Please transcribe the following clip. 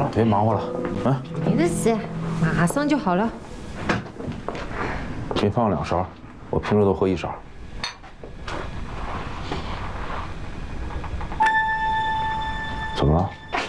了，别忙活了，啊。 没的事，马上就好了。 别放2勺，我平时都喝1勺。怎么了？